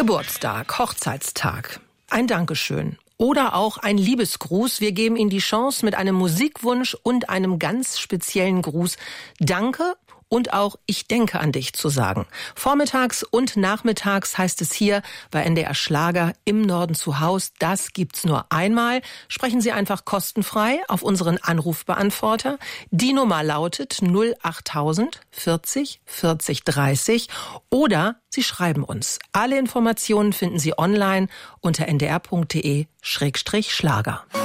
Geburtstag, Hochzeitstag, ein Dankeschön oder auch ein Liebesgruß. Wir geben Ihnen die Chance mit einem Musikwunsch und einem ganz speziellen Gruß. Danke und auch ich denke an dich zu sagen. Vormittags und nachmittags heißt es hier bei NDR Schlager im Norden zu Haus. Das gibt's nur einmal. Sprechen Sie einfach kostenfrei auf unseren Anrufbeantworter. Die Nummer lautet 08000 40 40 30 oder Sie schreiben uns. Alle Informationen finden Sie online unter ndr.de/Schlager.